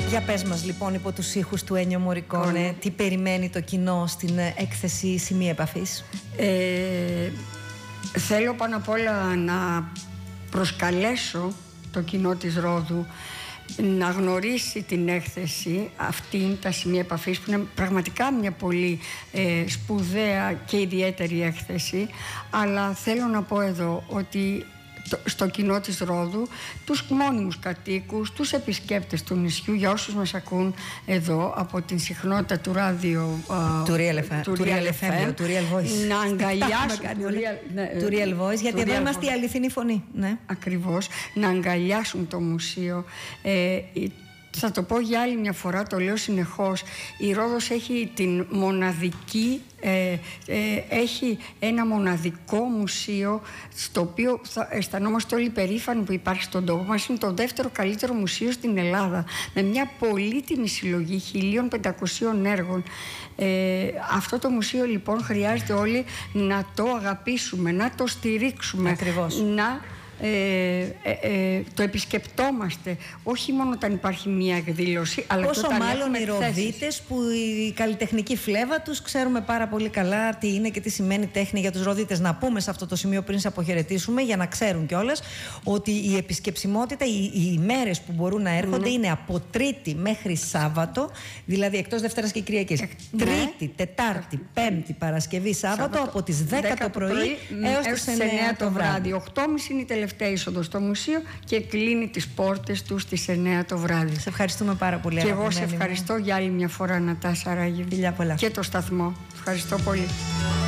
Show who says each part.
Speaker 1: Για πες μας λοιπόν, υπό τους ήχους του Ένιο Μωρικόνε, τι περιμένει το κοινό στην έκθεση Σημεία Επαφής?
Speaker 2: Θέλω πάνω απ' όλα να προσκαλέσω το κοινό της Ρόδου να γνωρίσει την έκθεση αυτή, τα Σημεία Επαφής, που είναι πραγματικά μια πολύ σπουδαία και ιδιαίτερη έκθεση. Αλλά θέλω να πω εδώ ότι στο κοινό της Ρόδου, τους μόνιμους κατοίκους, τους επισκέπτες του νησιού, για όσους μας ακούν εδώ από την συχνότητα του ράδιο
Speaker 1: του Real FM, του Real Voice,
Speaker 2: να αγκαλιάσουν
Speaker 1: του Real Voice, γιατί εδώ είμαστε η αληθινή φωνή. Ναι.
Speaker 2: Ακριβώς, να αγκαλιάσουν το μουσείο. Θα το πω για άλλη μια φορά, το λέω συνεχώς, η Ρόδος έχει την μοναδική, έχει ένα μοναδικό μουσείο στο οποίο αισθανόμαστε όλοι περήφανοι που υπάρχει στον τόπο μας. Είναι το δεύτερο καλύτερο μουσείο στην Ελλάδα, με μια πολύτιμη συλλογή 1.500 έργων. Αυτό το μουσείο λοιπόν χρειάζεται όλοι να το αγαπήσουμε, να το στηρίξουμε.
Speaker 1: Ακριβώς.
Speaker 2: Το επισκεπτόμαστε όχι μόνο όταν υπάρχει μία εκδήλωση, αλλά
Speaker 1: πόσο μάλλον οι Ροδίτες, που η καλλιτεχνική φλέβα τους ξέρουμε πάρα πολύ καλά τι είναι και τι σημαίνει τέχνη για τους Ροδίτες. Να πούμε σε αυτό το σημείο, πριν σε αποχαιρετήσουμε, για να ξέρουν κιόλας, ότι η επισκεψιμότητα, οι ημέρες που μπορούν να έρχονται είναι από Τρίτη μέχρι Σάββατο, δηλαδή εκτός Δευτέρας και Κυριακής. Τρίτη, Τετάρτη, Πέμπτη, Παρασκευή, Σάββατο, από τις 10 το πρωί έως τις 9 το βράδυ. 8.30 είναι η τελευταία είσοδο στο μουσείο και κλείνει τις πόρτες του στις 9 το βράδυ. Σε ευχαριστούμε πάρα πολύ.
Speaker 2: Και εγώ σε ευχαριστώ για άλλη μια φορά, Νατάσα Ράγεβη,
Speaker 1: και το σταθμό.
Speaker 2: Ευχαριστώ πολύ.